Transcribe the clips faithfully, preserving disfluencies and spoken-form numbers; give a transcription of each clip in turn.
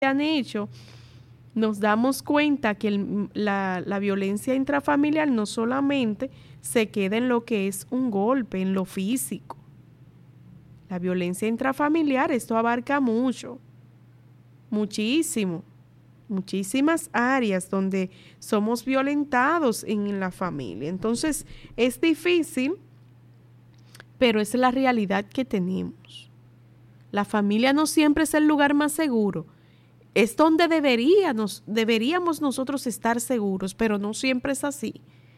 han hecho, nos damos cuenta que el, la, la violencia intrafamiliar no solamente se queda en lo que es un golpe, en lo físico. La violencia intrafamiliar, esto abarca mucho, muchísimo, muchísimas áreas donde somos violentados en la familia. Entonces, es difícil, pero es la realidad que tenemos. La familia no siempre es el lugar más seguro. Es donde deberíamos, deberíamos nosotros estar seguros, pero no siempre es así.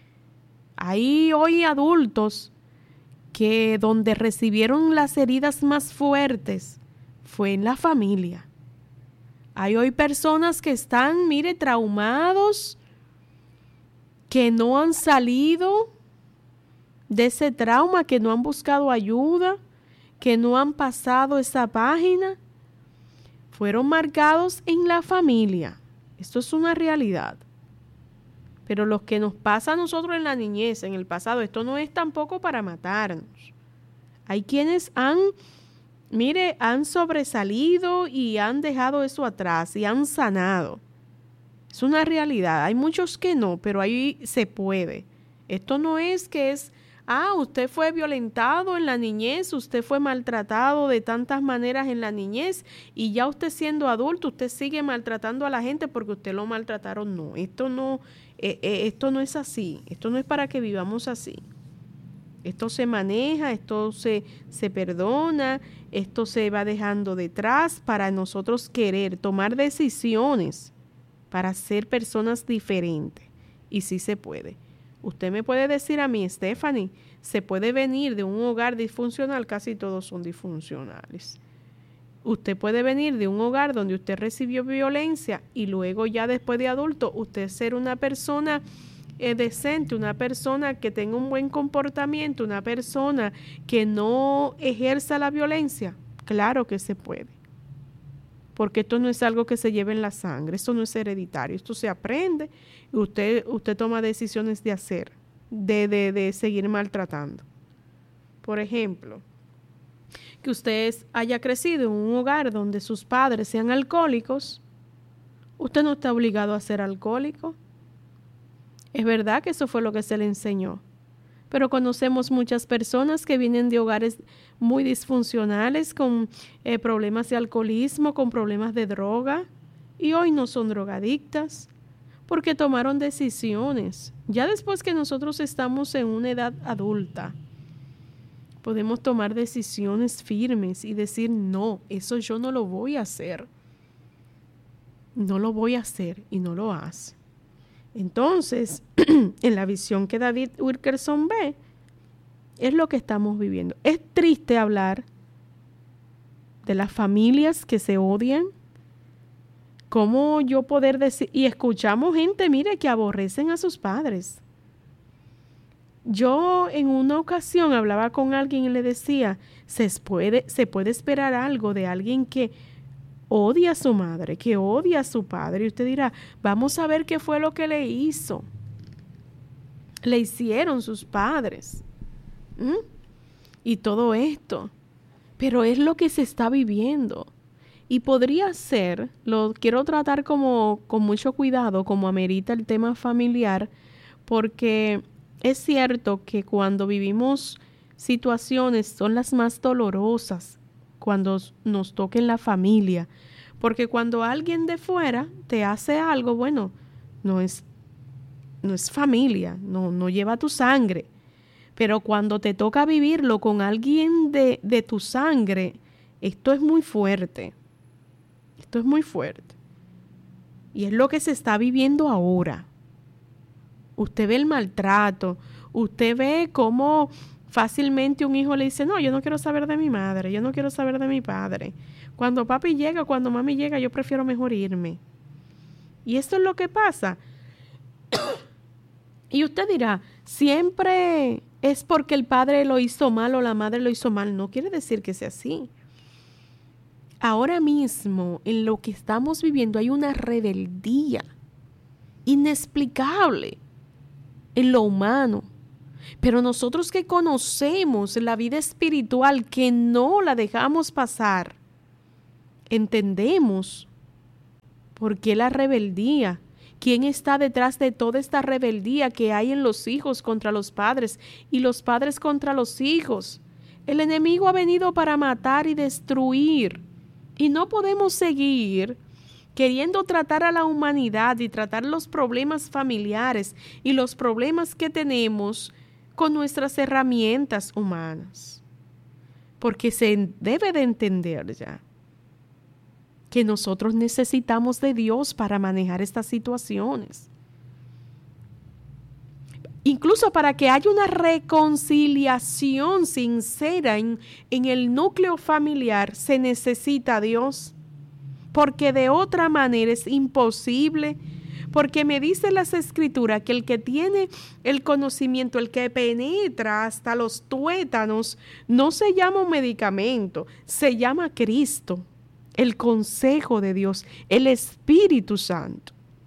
Hay hoy adultos que donde recibieron las heridas más fuertes fue en la familia. Hay hoy personas que están, mire, traumados, que no han salido de ese trauma, que no han buscado ayuda, que no han pasado esa página. Fueron marcados en la familia. Esto es una realidad. Pero lo que nos pasa a nosotros en la niñez, en el pasado, esto no es tampoco para matarnos. Hay quienes han, mire, han sobresalido y han dejado eso atrás y han sanado. Es una realidad. Hay muchos que no, pero ahí se puede. Esto no es que es, ah, usted fue violentado en la niñez, usted fue maltratado de tantas maneras en la niñez y ya usted siendo adulto, usted sigue maltratando a la gente porque usted lo maltrataron. No, esto no, eh, eh, esto no es así. Esto no es para que vivamos así. Esto se maneja, esto se, se perdona, esto se va dejando detrás para nosotros querer tomar decisiones para ser personas diferentes. Y sí se puede. Usted me puede decir a mí, Stephanie, se puede venir de un hogar disfuncional, casi todos son disfuncionales. Usted puede venir de un hogar donde usted recibió violencia y luego ya después de adulto, usted ser una persona eh, decente, una persona que tenga un buen comportamiento, una persona que no ejerza la violencia. Claro que se puede. Porque esto no es algo que se lleve en la sangre, esto no es hereditario, esto se aprende y usted, usted toma decisiones de hacer, de, de, de seguir maltratando. Por ejemplo, que usted haya crecido en un hogar donde sus padres sean alcohólicos, usted no está obligado a ser alcohólico. Es verdad que eso fue lo que se le enseñó. Pero conocemos muchas personas que vienen de hogares muy disfuncionales, con eh, problemas de alcoholismo, con problemas de droga, y hoy no son drogadictas, porque tomaron decisiones. Ya después que nosotros estamos en una edad adulta, podemos tomar decisiones firmes y decir, no, eso yo no lo voy a hacer. No lo voy a hacer, y no lo hace. Entonces, en la visión que David Wilkerson ve, es lo que estamos viviendo. Es triste hablar de las familias que se odian. ¿Cómo yo poder decir? Y escuchamos gente, mire, que aborrecen a sus padres. Yo en una ocasión hablaba con alguien y le decía, se puede, se puede esperar algo de alguien que odia a su madre, que odia a su padre. Y usted dirá, vamos a ver qué fue lo que le hizo. Le hicieron sus padres. ¿Mm? Y todo esto. Pero es lo que se está viviendo. Y podría ser, lo quiero tratar como con mucho cuidado, como amerita el tema familiar, porque es cierto que cuando vivimos situaciones son las más dolorosas, cuando nos toca en la familia, porque cuando alguien de fuera te hace algo, bueno, no es, no es familia, no, no lleva tu sangre, pero cuando te toca vivirlo con alguien de, de tu sangre, esto es muy fuerte, esto es muy fuerte, y es lo que se está viviendo ahora. Usted ve el maltrato, usted ve cómo fácilmente un hijo le dice, no, yo no quiero saber de mi madre, yo no quiero saber de mi padre. Cuando papi llega, cuando mami llega, yo prefiero mejor irme. Y esto es lo que pasa. Y usted dirá, siempre es porque el padre lo hizo mal o la madre lo hizo mal. No quiere decir que sea así. Ahora mismo, en lo que estamos viviendo, hay una rebeldía inexplicable en lo humano. Pero nosotros que conocemos la vida espiritual, que no la dejamos pasar, entendemos ¿Por qué la rebeldía? ¿Quién está detrás de toda esta rebeldía que hay en los hijos contra los padres y los padres contra los hijos? El enemigo ha venido para matar y destruir. Y no podemos seguir queriendo tratar a la humanidad y tratar los problemas familiares y los problemas que tenemos con nuestras herramientas humanas. Porque se debe de entender ya que nosotros necesitamos de Dios para manejar estas situaciones. Incluso para que haya una reconciliación sincera en, en el núcleo familiar, se necesita Dios. Porque de otra manera es imposible. Porque me dice las Escrituras que el que tiene el conocimiento, el que penetra hasta los tuétanos, no se llama un medicamento, se llama Cristo. El consejo de Dios, el Espíritu Santo.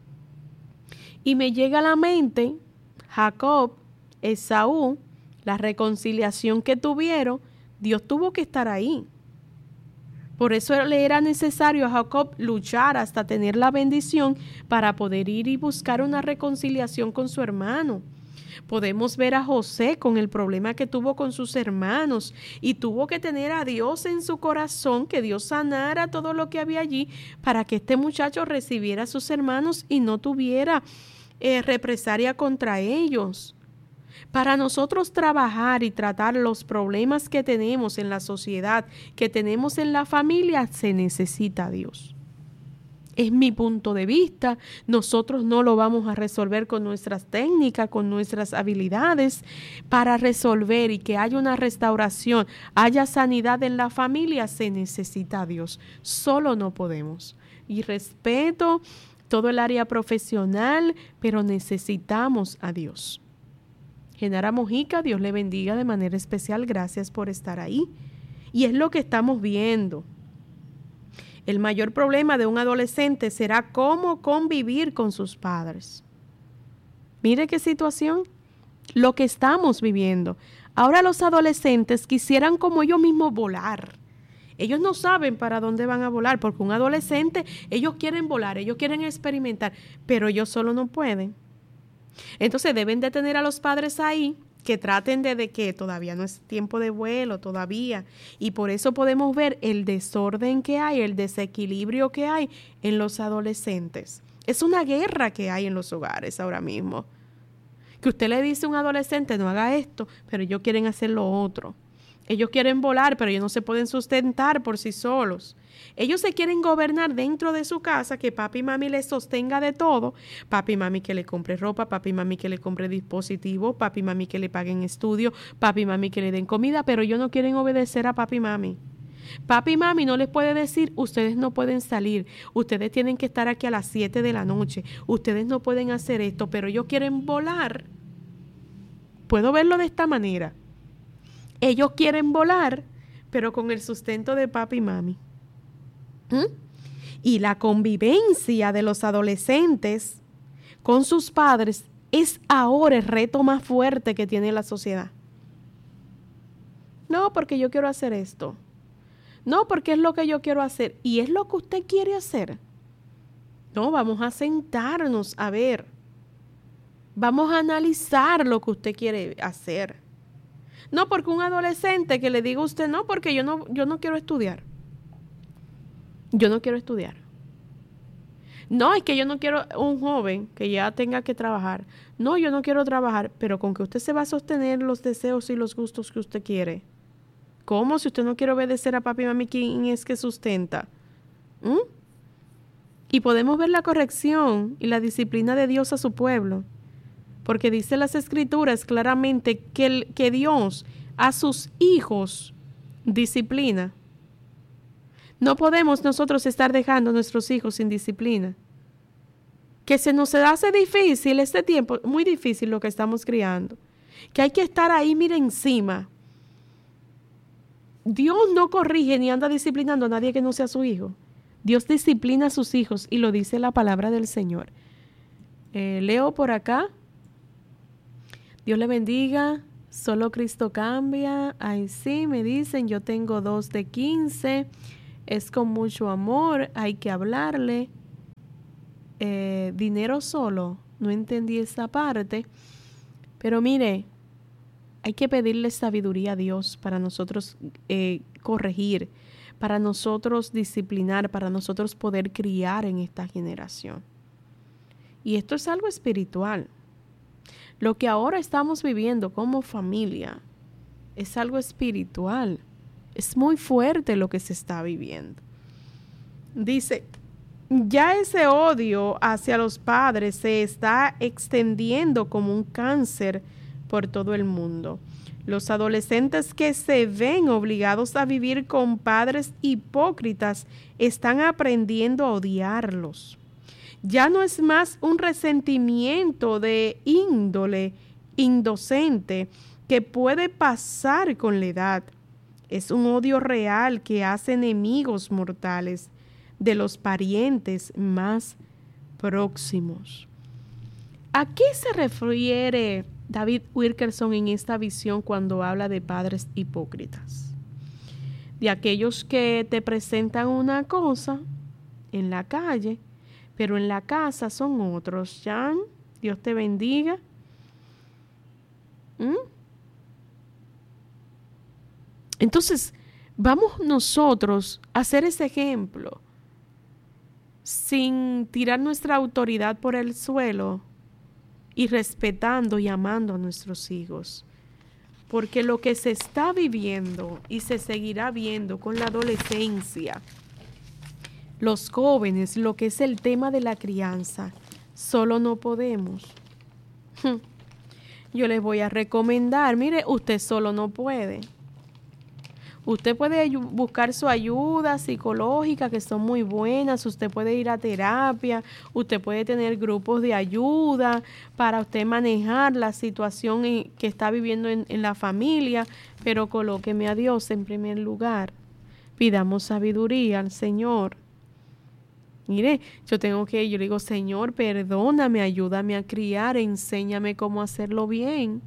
Y me llega a la mente Jacob, Esaú, la reconciliación que tuvieron, Dios tuvo que estar ahí. Por eso le era necesario a Jacob luchar hasta tener la bendición para poder ir y buscar una reconciliación con su hermano. Podemos ver a José con el problema que tuvo con sus hermanos y tuvo que tener a Dios en su corazón, que Dios sanara todo lo que había allí para que este muchacho recibiera a sus hermanos y no tuviera eh, represalia contra ellos. Para nosotros trabajar y tratar los problemas que tenemos en la sociedad, que tenemos en la familia, se necesita Dios. Es mi punto de vista. Nosotros no lo vamos a resolver con nuestras técnicas, con nuestras habilidades. Para resolver y que haya una restauración, haya sanidad en la familia, se necesita a Dios. Solo no podemos. Y respeto todo el área profesional, pero necesitamos a Dios. Genara Mojica, Dios le bendiga de manera especial. Gracias por estar ahí. Y es lo que estamos viendo. El mayor problema de un adolescente será cómo convivir con sus padres. Mire qué situación, lo que estamos viviendo. Ahora los adolescentes quisieran como ellos mismos volar. Ellos no saben para dónde van a volar, porque un adolescente, ellos quieren volar, ellos quieren experimentar, pero ellos solo no pueden. Entonces deben de tener a los padres ahí, que traten de, de que todavía no es tiempo de vuelo, todavía. Y por eso podemos ver el desorden que hay, el desequilibrio que hay en los adolescentes. Es una guerra que hay en los hogares ahora mismo. Que usted le dice a un adolescente, no haga esto, pero ellos quieren hacer lo otro. Ellos quieren volar, pero ellos no se pueden sustentar por sí solos. Ellos se quieren gobernar dentro de su casa, que papi y mami les sostenga de todo. Papi y mami que le compre ropa, papi y mami que le compre dispositivo, papi y mami que le paguen estudio, papi y mami que le den comida, pero ellos no quieren obedecer a papi y mami. Papi y mami no les puede decir, ustedes no pueden salir, ustedes tienen que estar aquí a las siete de la noche, ustedes no pueden hacer esto, pero ellos quieren volar. Puedo verlo de esta manera. Ellos quieren volar, pero con el sustento de papi y mami. ¿Mm? Y la convivencia de los adolescentes con sus padres es ahora el reto más fuerte que tiene la sociedad. No, porque yo quiero hacer esto. No, porque es lo que yo quiero hacer. ¿Y es lo que usted quiere hacer? No, vamos a sentarnos a ver. Vamos a analizar lo que usted quiere hacer. No, porque un adolescente que le diga a usted, no, porque yo no, yo no quiero estudiar. Yo no quiero estudiar. No, es que yo no quiero un joven que ya tenga que trabajar. No, yo no quiero trabajar, pero con que usted se va a sostener los deseos y los gustos que usted quiere. ¿Cómo? Si usted no quiere obedecer a papi y mami, ¿quién es que sustenta? ¿Mm? Y podemos ver la corrección y la disciplina de Dios a su pueblo. Porque dice las Escrituras claramente que, el, que Dios a sus hijos disciplina. No podemos nosotros estar dejando a nuestros hijos sin disciplina. Que se nos hace difícil este tiempo, muy difícil lo que estamos criando. Que hay que estar ahí, mira, encima. Dios no corrige ni anda disciplinando a nadie que no sea su hijo. Dios disciplina a sus hijos y lo dice la palabra del Señor. Eh, leo por acá. Dios le bendiga. Solo Cristo cambia. Ay, sí, me dicen, yo tengo dos de quince. Es con mucho amor, hay que hablarle. eh, dinero solo. No entendí esa parte. Pero mire, hay que pedirle sabiduría a Dios para nosotros eh, corregir, para nosotros disciplinar, para nosotros poder criar en esta generación. Y esto es algo espiritual. Lo que ahora estamos viviendo como familia es algo espiritual. Es muy fuerte lo que se está viviendo. Dice, ya ese odio hacia los padres se está extendiendo como un cáncer por todo el mundo. Los adolescentes que se ven obligados a vivir con padres hipócritas están aprendiendo a odiarlos. Ya no es más un resentimiento de índole indocente que puede pasar con la edad. Es un odio real que hace enemigos mortales de los parientes más próximos. ¿A qué se refiere David Wilkerson en esta visión cuando habla de padres hipócritas? De aquellos que te presentan una cosa en la calle, pero en la casa son otros. Jan, Dios te bendiga. ¿Mm? Entonces, vamos nosotros a hacer ese ejemplo sin tirar nuestra autoridad por el suelo y respetando y amando a nuestros hijos. Porque lo que se está viviendo y se seguirá viendo con la adolescencia, los jóvenes, lo que es el tema de la crianza, solo no podemos. Yo les voy a recomendar, mire, usted solo no puede. Usted puede buscar su ayuda psicológica, que son muy buenas. Usted puede ir a terapia. Usted puede tener grupos de ayuda para usted manejar la situación que está viviendo en, en la familia. Pero colóqueme a Dios en primer lugar. Pidamos sabiduría al Señor. Mire, yo tengo que, yo le digo, Señor, perdóname, ayúdame a criar, enséñame cómo hacerlo bien.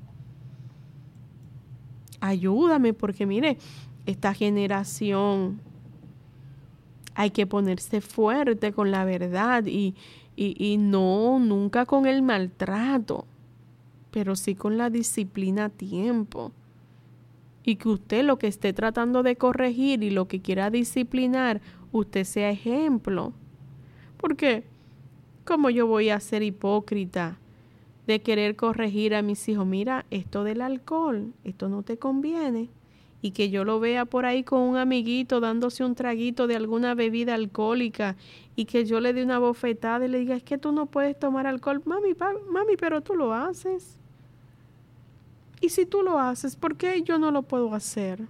Ayúdame, porque mire, esta generación hay que ponerse fuerte con la verdad y, y, y no, nunca con el maltrato, pero sí con la disciplina a tiempo. Y que usted lo que esté tratando de corregir y lo que quiera disciplinar, usted sea ejemplo. Porque, ¿cómo yo voy a ser hipócrita de querer corregir a mis hijos? Mira, esto del alcohol, esto no te conviene. Y que yo lo vea por ahí con un amiguito dándose un traguito de alguna bebida alcohólica y que yo le dé una bofetada y le diga, es que tú no puedes tomar alcohol. Mami, pa, mami, pero tú lo haces. Y si tú lo haces, ¿por qué yo no lo puedo hacer?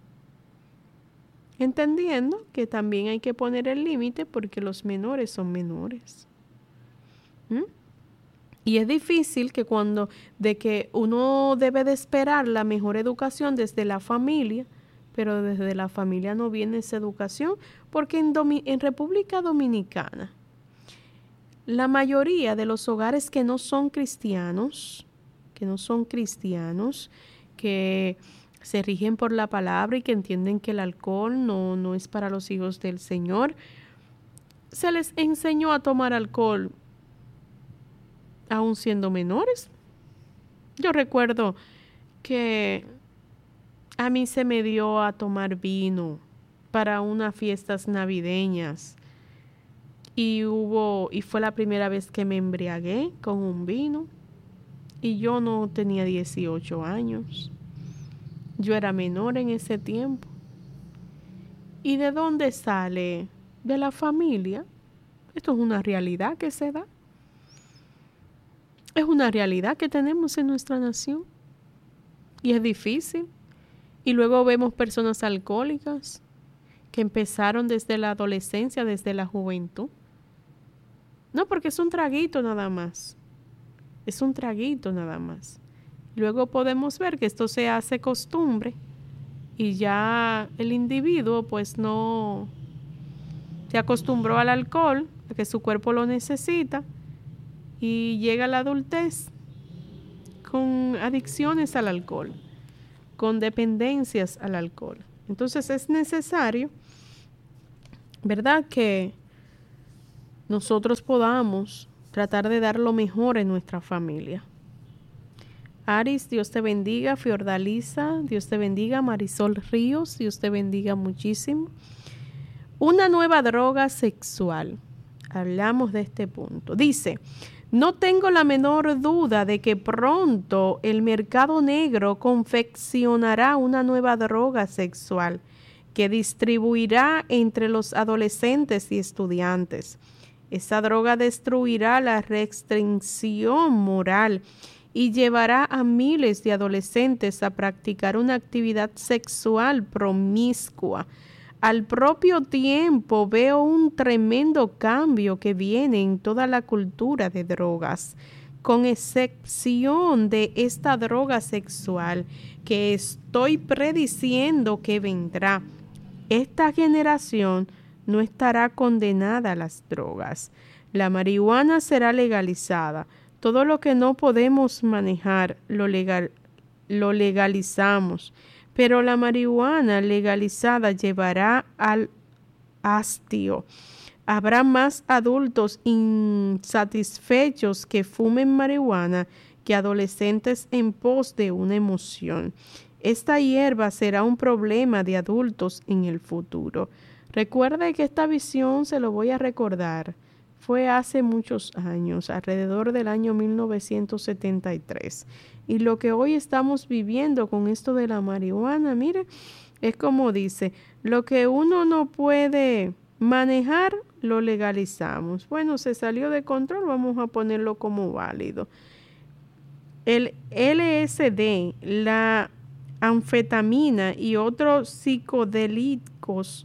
Entendiendo que también hay que poner el límite porque los menores son menores. ¿Mm? Y es difícil que cuando de que uno debe de esperar la mejor educación desde la familia, pero desde la familia no viene esa educación, porque en, Domi- en República Dominicana, la mayoría de los hogares que no son cristianos, que no son cristianos, que se rigen por la palabra y que entienden que el alcohol no, no es para los hijos del Señor, se les enseñó a tomar alcohol aún siendo menores. Yo recuerdo que a mí se me dio a tomar vino para unas fiestas navideñas y hubo y fue la primera vez que me embriagué con un vino y yo no tenía dieciocho años. Yo era menor en ese tiempo. ¿Y de dónde sale? De la familia. Esto es una realidad que se da. Es una realidad que tenemos en nuestra nación. Y es difícil. Y luego vemos personas alcohólicas que empezaron desde la adolescencia, desde la juventud. No, porque es un traguito nada más. Es un traguito nada más. Luego podemos ver que esto se hace costumbre y ya el individuo pues no se acostumbró al alcohol, a que su cuerpo lo necesita y llega a la adultez con adicciones al alcohol, con dependencias al alcohol. Entonces es necesario, ¿verdad?, que nosotros podamos tratar de dar lo mejor en nuestra familia. Aris, Dios te bendiga. Fiordalisa, Dios te bendiga. Marisol Ríos, Dios te bendiga muchísimo. Una nueva droga sexual. Hablamos de este punto. Dice, no tengo la menor duda de que pronto el mercado negro confeccionará una nueva droga sexual que distribuirá entre los adolescentes y estudiantes. Esa droga destruirá la restricción moral y llevará a miles de adolescentes a practicar una actividad sexual promiscua. Al propio tiempo veo un tremendo cambio que viene en toda la cultura de drogas, con excepción de esta droga sexual que estoy prediciendo que vendrá. Esta generación no estará condenada a las drogas. La marihuana será legalizada. Todo lo que no podemos manejar lo, legal, lo legalizamos, pero la marihuana legalizada llevará al hastio. Habrá más adultos insatisfechos que fumen marihuana que adolescentes en pos de una emoción. Esta hierba será un problema de adultos en el futuro. Recuerde que esta visión, se lo voy a recordar, fue hace muchos años, alrededor del año mil novecientos setenta y tres. Y lo que hoy estamos viviendo con esto de la marihuana, mire, es como dice, lo que uno no puede manejar, lo legalizamos. Bueno, se salió de control, vamos a ponerlo como válido. El L S D, la anfetamina y otros psicodélicos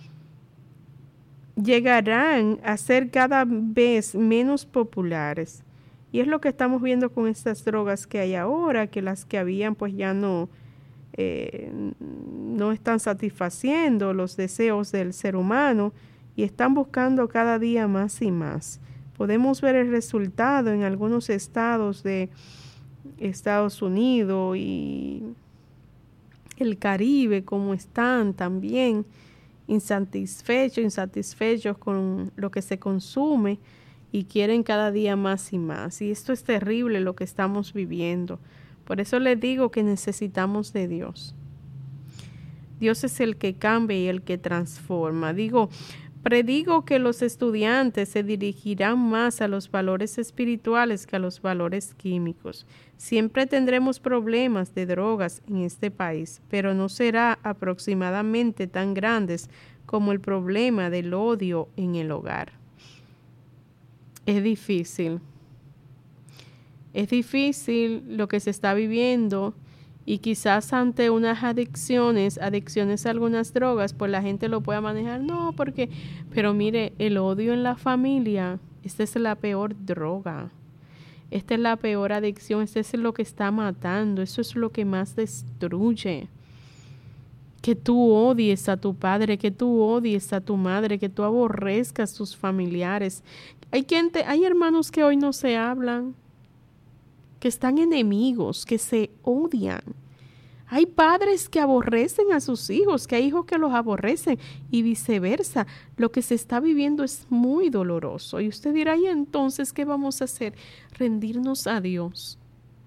llegarán a ser cada vez menos populares. Y es lo que estamos viendo con estas drogas que hay ahora, que las que habían pues ya no, eh, no están satisfaciendo los deseos del ser humano y están buscando cada día más y más. Podemos ver el resultado en algunos estados de Estados Unidos y el Caribe, como están también insatisfechos, insatisfechos con lo que se consume y quieren cada día más y más. Y esto es terrible lo que estamos viviendo. Por eso les digo que necesitamos de Dios. Dios es el que cambia y el que transforma. Digo, predigo que los estudiantes se dirigirán más a los valores espirituales que a los valores químicos. Siempre tendremos problemas de drogas en este país, pero no será aproximadamente tan grandes como el problema del odio en el hogar. Es difícil. Es difícil lo que se está viviendo y quizás ante unas adicciones, adicciones a algunas drogas, pues la gente lo pueda manejar. No, porque, pero mire, el odio en la familia, esta es la peor droga. Esta es la peor adicción, este es lo que está matando, eso es lo que más destruye. Que tú odies a tu padre, que tú odies a tu madre, que tú aborrezcas a tus familiares. Hay gente, hay hermanos que hoy no se hablan, que están enemigos, que se odian. Hay padres que aborrecen a sus hijos, que hay hijos que los aborrecen y viceversa. Lo que se está viviendo es muy doloroso. Y usted dirá, ¿y entonces qué vamos a hacer? Rendirnos a Dios.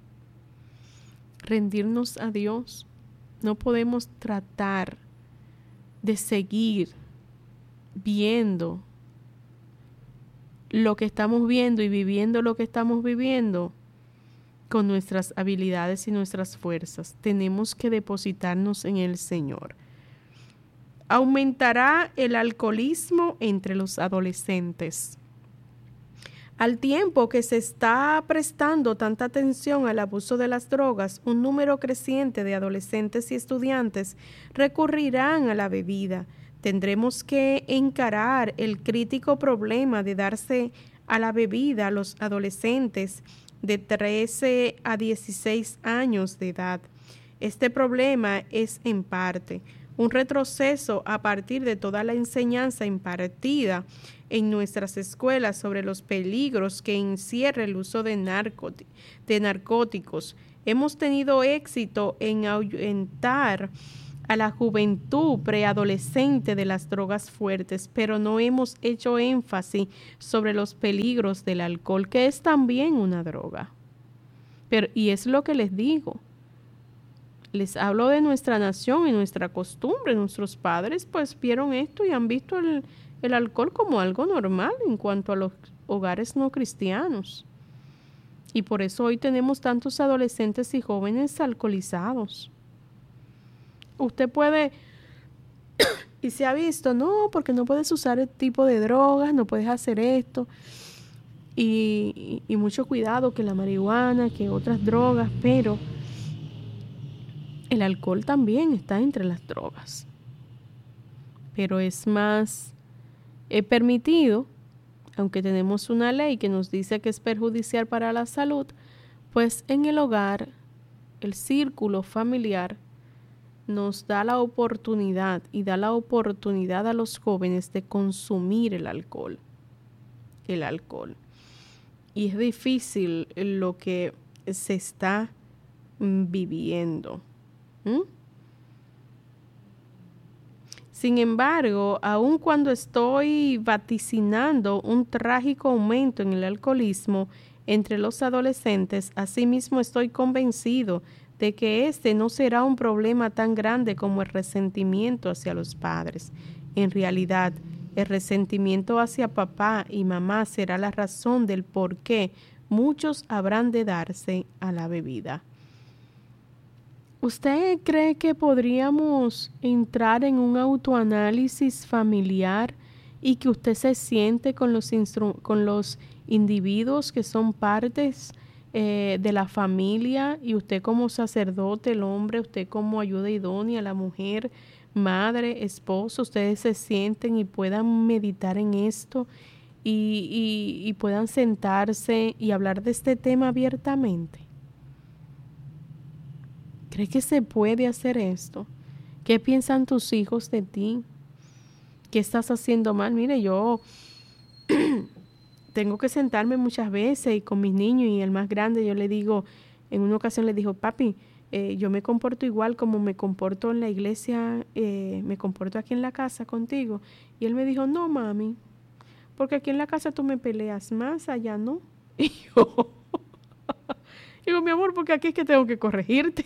Rendirnos a Dios. No podemos tratar de seguir viendo lo que estamos viendo y viviendo lo que estamos viviendo con nuestras habilidades y nuestras fuerzas. Tenemos que depositarnos en el Señor. Aumentará el alcoholismo entre los adolescentes. Al tiempo que se está prestando tanta atención al abuso de las drogas, un número creciente de adolescentes y estudiantes recurrirán a la bebida. Tendremos que encarar el crítico problema de darse a la bebida a los adolescentes de trece a dieciséis años de edad. Este problema es en parte un retroceso a partir de toda la enseñanza impartida en nuestras escuelas sobre los peligros que encierra el uso de, narcoti- de narcóticos. Hemos tenido éxito en ahuyentar a la juventud preadolescente de las drogas fuertes, pero no hemos hecho énfasis sobre los peligros del alcohol, que es también una droga. Pero, y es lo que les digo. Les hablo de nuestra nación y nuestra costumbre. Nuestros padres pues vieron esto y han visto el, el alcohol como algo normal en cuanto a los hogares no cristianos. Y por eso hoy tenemos tantos adolescentes y jóvenes alcoholizados. Usted puede, y se ha visto, no, porque no puedes usar el tipo de drogas, no puedes hacer esto. Y, y, y mucho cuidado que la marihuana, que otras drogas, pero el alcohol también está entre las drogas. Pero es más eh, permitido, aunque tenemos una ley que nos dice que es perjudicial para la salud, pues en el hogar, el círculo familiar nos da la oportunidad y da la oportunidad a los jóvenes de consumir el alcohol. El alcohol. Y es difícil lo que se está viviendo. ¿Mm? Sin embargo, aun cuando estoy vaticinando un trágico aumento en el alcoholismo entre los adolescentes, asimismo estoy convencido de que este no será un problema tan grande como el resentimiento hacia los padres. En realidad, el resentimiento hacia papá y mamá será la razón del por qué muchos habrán de darse a la bebida. ¿Usted cree que podríamos entrar en un autoanálisis familiar y que usted se siente con los, instru- con los individuos que son partes eh, de la familia, y usted como sacerdote, el hombre, usted como ayuda idónea, la mujer, madre, esposo, ustedes se sienten y puedan meditar en esto y, y, y puedan sentarse y hablar de este tema abiertamente? ¿Cree que se puede hacer esto? ¿Qué piensan tus hijos de ti? ¿Qué estás haciendo mal? Mire, yo tengo que sentarme muchas veces y con mis niños, y el más grande yo le digo, en una ocasión le dijo, papi, eh, yo me comporto igual como me comporto en la iglesia, eh, me comporto aquí en la casa contigo. Y él me dijo, no, mami, porque aquí en la casa tú me peleas más, allá no. Y yo, digo, mi amor, porque aquí es que tengo que corregirte.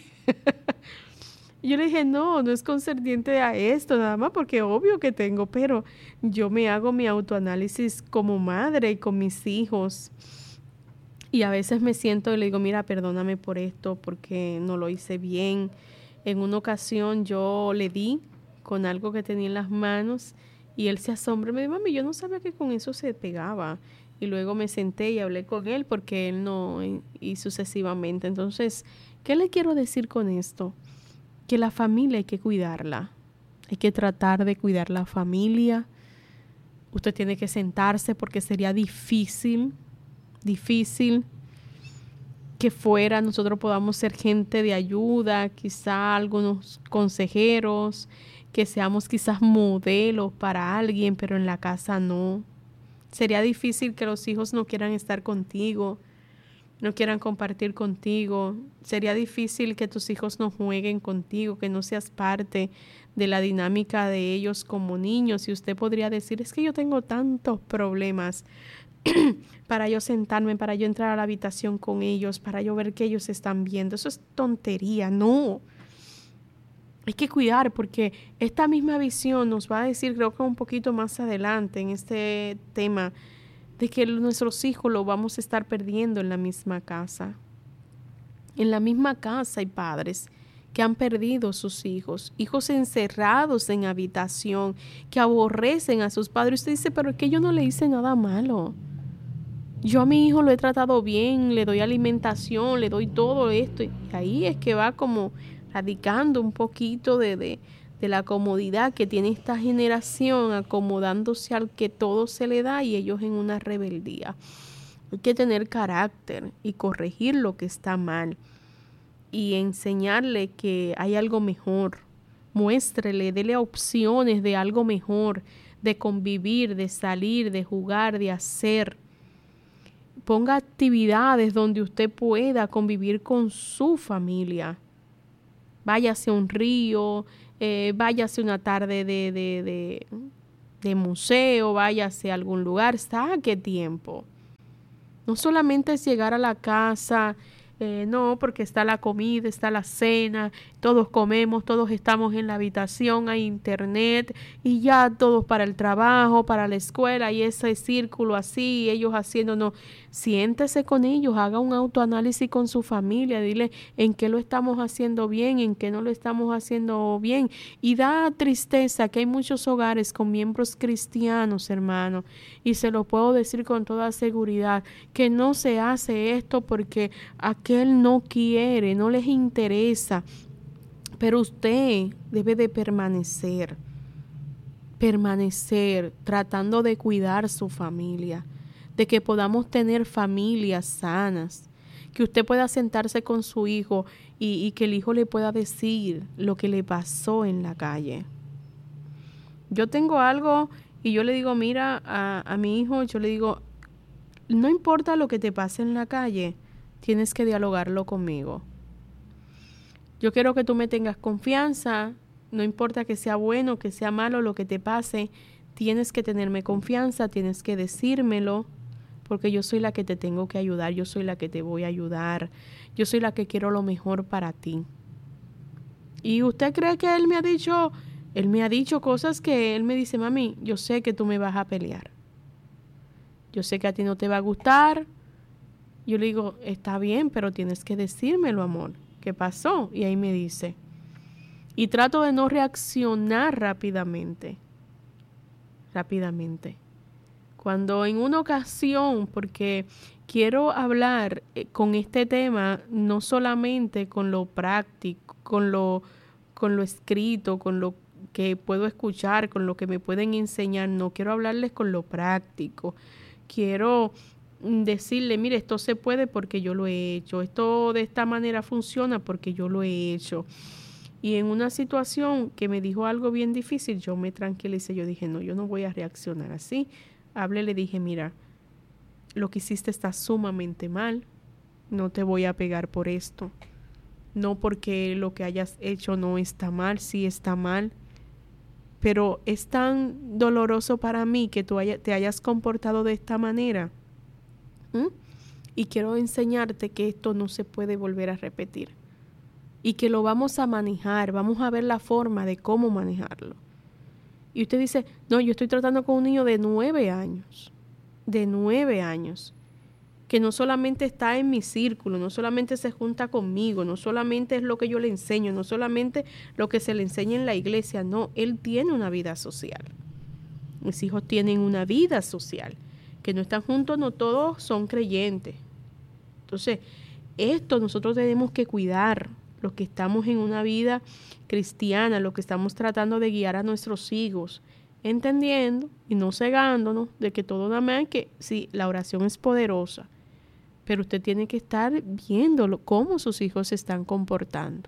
Y yo le dije, no, no es concerniente a esto, nada más porque obvio que tengo, pero yo me hago mi autoanálisis como madre y con mis hijos. Y a veces me siento y le digo, mira, perdóname por esto, porque no lo hice bien. En una ocasión yo le di con algo que tenía en las manos y él se asombra y me dijo, mami, yo no sabía que con eso se pegaba. Y luego me senté y hablé con él porque él no, y, y sucesivamente. Entonces, ¿qué le quiero decir con esto? Que la familia hay que cuidarla. Hay que tratar de cuidar la familia. Usted tiene que sentarse porque sería difícil, difícil que fuera nosotros podamos ser gente de ayuda, quizá algunos consejeros, que seamos quizás modelos para alguien, pero en la casa no. Sería difícil que los hijos no quieran estar contigo, no quieran compartir contigo. Sería difícil que tus hijos no jueguen contigo, que no seas parte de la dinámica de ellos como niños. Y usted podría decir, es que yo tengo tantos problemas para yo sentarme, para yo entrar a la habitación con ellos, para yo ver que ellos están viendo. Eso es tontería, no. Hay que cuidar porque esta misma visión nos va a decir, creo que un poquito más adelante en este tema, de que nuestros hijos lo vamos a estar perdiendo en la misma casa. En la misma casa hay padres que han perdido sus hijos, hijos encerrados en habitación, que aborrecen a sus padres. Usted dice, pero es que yo no le hice nada malo. Yo a mi hijo lo he tratado bien, le doy alimentación, le doy todo esto. Y ahí es que va como radicando un poquito de, de, de la comodidad que tiene esta generación, acomodándose al que todo se le da y ellos en una rebeldía. Hay que tener carácter y corregir lo que está mal y enseñarle que hay algo mejor. Muéstrele, dele opciones de algo mejor, de convivir, de salir, de jugar, de hacer. Ponga actividades donde usted pueda convivir con su familia. Váyase a un río, eh, váyase una tarde de, de, de, de museo, váyase a algún lugar, saque tiempo. No solamente es llegar a la casa, eh, no, porque está la comida, está la cena, todos comemos, todos estamos en la habitación, hay internet y ya todos para el trabajo, para la escuela y ese círculo así, ellos haciendo, no, siéntese con ellos, haga un autoanálisis con su familia, dile en qué lo estamos haciendo bien, en qué no lo estamos haciendo bien. Y da tristeza que hay muchos hogares con miembros cristianos, hermano, y se lo puedo decir con toda seguridad, que no se hace esto porque aquel no quiere, no les interesa. Pero usted debe de permanecer, permanecer tratando de cuidar su familia, de que podamos tener familias sanas, que usted pueda sentarse con su hijo y, y que el hijo le pueda decir lo que le pasó en la calle. Yo tengo algo y yo le digo, mira, a, a mi hijo, yo le digo, no importa lo que te pase en la calle, tienes que dialogarlo conmigo. Yo quiero que tú me tengas confianza, no importa que sea bueno, que sea malo, lo que te pase, tienes que tenerme confianza, tienes que decírmelo, porque yo soy la que te tengo que ayudar, yo soy la que te voy a ayudar, yo soy la que quiero lo mejor para ti. ¿Y usted cree que él me ha dicho, él me ha dicho cosas que él me dice, mami, yo sé que tú me vas a pelear, yo sé que a ti no te va a gustar? Yo le digo, está bien, pero tienes que decírmelo, amor. ¿Qué pasó? Y ahí me dice. Y trato de no reaccionar rápidamente. Rápidamente. Cuando en una ocasión, porque quiero hablar eh, con este tema, no solamente con lo práctico, con lo, con lo escrito, con lo que puedo escuchar, con lo que me pueden enseñar, no, quiero hablarles con lo práctico. Quiero decirle, mire, esto se puede porque yo lo he hecho, esto de esta manera funciona porque yo lo he hecho. Y en una situación que me dijo algo bien difícil, yo me tranquilicé, yo dije, no, yo no voy a reaccionar así. Hablé, le dije, mira, lo que hiciste está sumamente mal, no te voy a pegar por esto, no porque lo que hayas hecho no está mal, sí está mal, pero es tan doloroso para mí que tú haya, te hayas comportado de esta manera. ¿Mm? Y quiero enseñarte que esto no se puede volver a repetir y que lo vamos a manejar, vamos a ver la forma de cómo manejarlo. Y usted dice, no, yo estoy tratando con un niño de nueve años, de nueve años, que no solamente está en mi círculo, no solamente se junta conmigo, no solamente es lo que yo le enseño, no solamente lo que se le enseña en la iglesia, no, él tiene una vida social. Mis hijos tienen una vida social. Que no están juntos, no todos son creyentes. Entonces, esto nosotros tenemos que cuidar, los que estamos en una vida cristiana, los que estamos tratando de guiar a nuestros hijos, entendiendo y no cegándonos de que todo nada más, que sí, la oración es poderosa, pero usted tiene que estar viéndolo, cómo sus hijos se están comportando.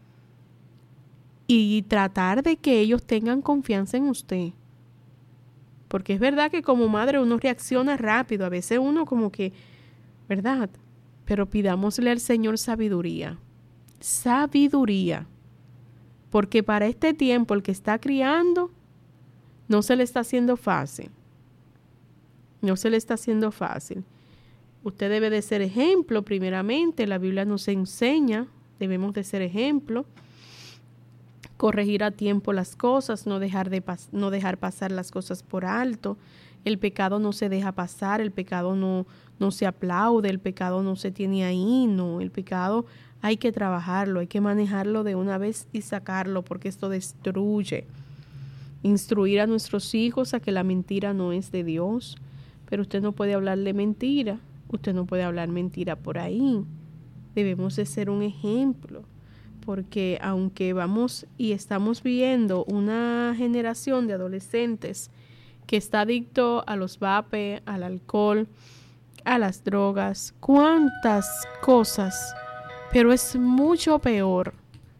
Y tratar de que ellos tengan confianza en usted. Porque es verdad que como madre uno reacciona rápido, a veces uno como que, ¿verdad? Pero pidámosle al Señor sabiduría, sabiduría, porque para este tiempo el que está criando no se le está haciendo fácil, no se le está haciendo fácil. Usted debe de ser ejemplo primeramente, la Biblia nos enseña, debemos de ser ejemplo. Corregir a tiempo las cosas, no dejar, de pas- no dejar pasar las cosas por alto. El pecado no se deja pasar, el pecado no, no se aplaude, el pecado no se tiene ahí, no. El pecado hay que trabajarlo, hay que manejarlo de una vez y sacarlo, porque esto destruye. Instruir a nuestros hijos a que la mentira no es de Dios, pero usted no puede hablarle mentira, usted no puede hablar mentira por ahí. Debemos de ser un ejemplo. Porque aunque vamos y estamos viendo una generación de adolescentes que está adicto a los vape, al alcohol, a las drogas, cuántas cosas, pero es mucho peor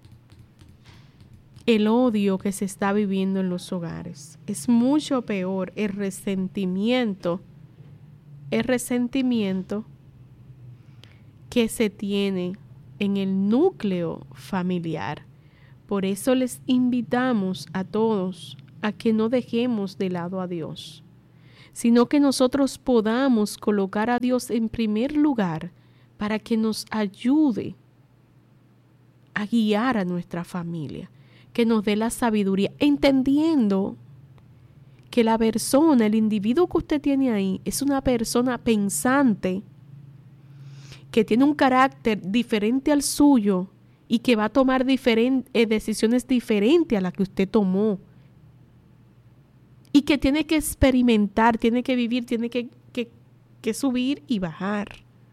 el odio que se está viviendo en los hogares. Es mucho peor el resentimiento, el resentimiento que se tiene en el núcleo familiar, Por eso les invitamos a todos a que no dejemos de lado a Dios, sino que nosotros podamos colocar a Dios en primer lugar para que nos ayude a guiar a nuestra familia, que nos dé la sabiduría, entendiendo que la persona, el individuo que usted tiene ahí, es una persona pensante, que tiene un carácter diferente al suyo y que va a tomar diferen- eh, decisiones diferentes a las que usted tomó. Y que tiene que experimentar, tiene que vivir, tiene que, que, que subir y bajar.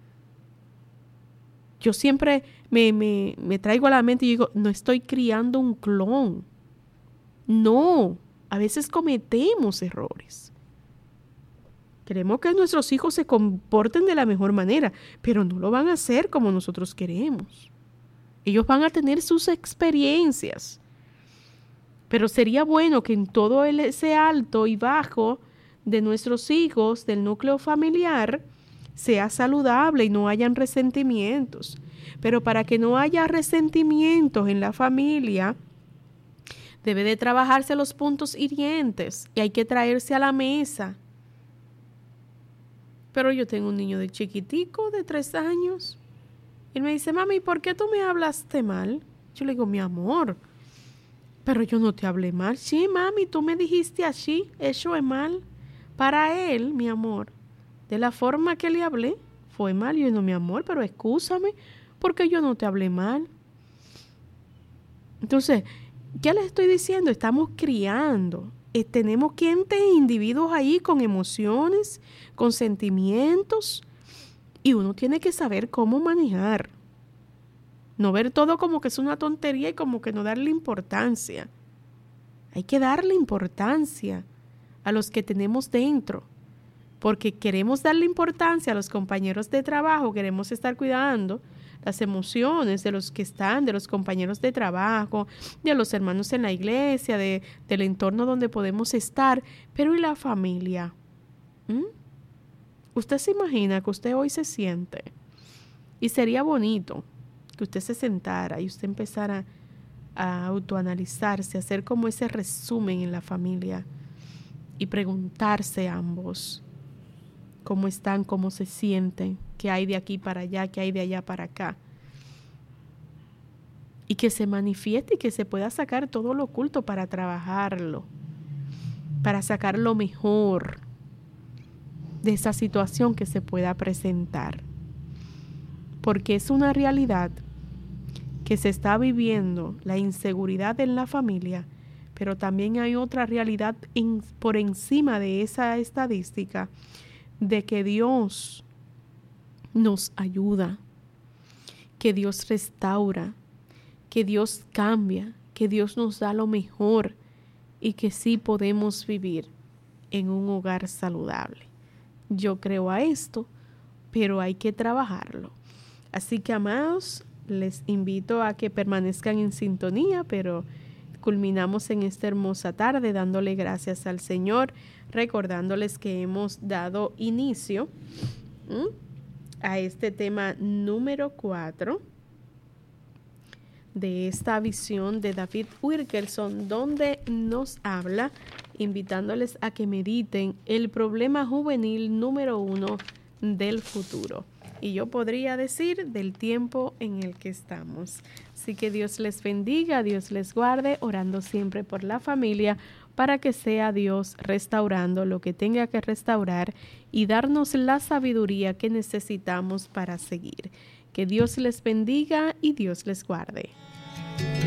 Yo siempre me, me, me traigo a la mente y digo, no estoy criando un clon. No, a veces cometemos errores. Queremos que nuestros hijos se comporten de la mejor manera, pero no lo van a hacer como nosotros queremos. Ellos van a tener sus experiencias. Pero sería bueno que en todo ese alto y bajo de nuestros hijos, del núcleo familiar, sea saludable y no hayan resentimientos. Pero para que no haya resentimientos en la familia, debe de trabajarse los puntos hirientes y hay que traerse a la mesa. Pero yo tengo un niño de chiquitico, de tres años. Él me dice, mami, ¿por qué tú me hablaste mal? Yo le digo, mi amor, pero yo no te hablé mal. Sí, mami, tú me dijiste así, eso es mal. Para él, mi amor, de la forma que le hablé, fue mal. Yo no, mi amor, pero excúsame, porque yo no te hablé mal. Entonces, ¿qué les estoy diciendo? Estamos criando. Eh, tenemos gente, individuos ahí con emociones, con sentimientos, y uno tiene que saber cómo manejar. No ver todo como que es una tontería y como que no darle importancia. Hay que darle importancia a los que tenemos dentro, porque queremos darle importancia a los compañeros de trabajo, queremos estar cuidando las emociones de los que están, de los compañeros de trabajo, de los hermanos en la iglesia, de, del entorno donde podemos estar, pero ¿y la familia? ¿Mm? Usted se imagina que usted hoy se siente, y sería bonito que usted se sentara y usted empezara a autoanalizarse, a hacer como ese resumen en la familia y preguntarse a ambos cómo están, cómo se sienten, qué hay de aquí para allá, qué hay de allá para acá. Y que se manifieste y que se pueda sacar todo lo oculto para trabajarlo, para sacar lo mejor de esa situación que se pueda presentar. Porque es una realidad que se está viviendo, la inseguridad en la familia, pero también hay otra realidad en, por encima de esa estadística, de que Dios nos ayuda, que Dios restaura, que Dios cambia, que Dios nos da lo mejor y que sí podemos vivir en un hogar saludable. Yo creo a esto, pero hay que trabajarlo. Así que, amados, les invito a que permanezcan en sintonía, pero culminamos en esta hermosa tarde dándole gracias al Señor, recordándoles que hemos dado inicio ¿m? a este tema número cuatro de esta visión de David Wilkerson, donde nos habla, invitándoles a que mediten el problema juvenil número uno del futuro. Y yo podría decir del tiempo en el que estamos. Así que Dios les bendiga, Dios les guarde, orando siempre por la familia para que sea Dios restaurando lo que tenga que restaurar y darnos la sabiduría que necesitamos para seguir. Que Dios les bendiga y Dios les guarde.